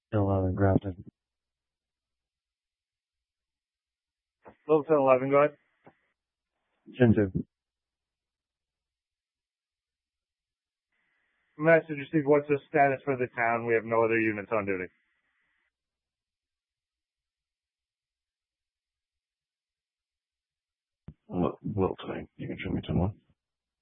11, grounded. Littleton 11, go ahead. 10-2. Message received, what's the status for the town? We have no other units on duty. Littleton, you can show me 10-1.